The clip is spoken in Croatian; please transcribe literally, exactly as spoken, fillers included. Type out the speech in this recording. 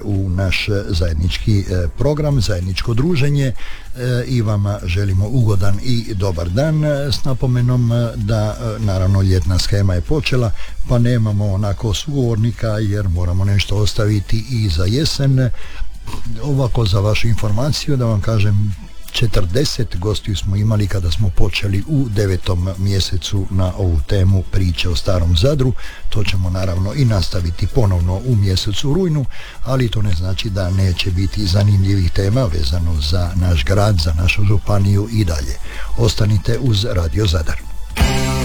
u naš zajednički program, zajedničko druženje i vama želimo ugodan i dobar dan s napomenom da naravno ljetna shema je počela pa nemamo onako sugovornika jer moramo nešto ostaviti i za jesen. Ovako za vašu informaciju da vam kažem, četrdeset gostiju smo imali kada smo počeli u devetom mjesecu na ovu temu priče o Starom Zadru. To ćemo naravno i nastaviti ponovno u mjesecu rujnu, ali to ne znači da neće biti zanimljivih tema vezano za naš grad, za našu županiju i dalje. Ostanite uz Radio Zadar.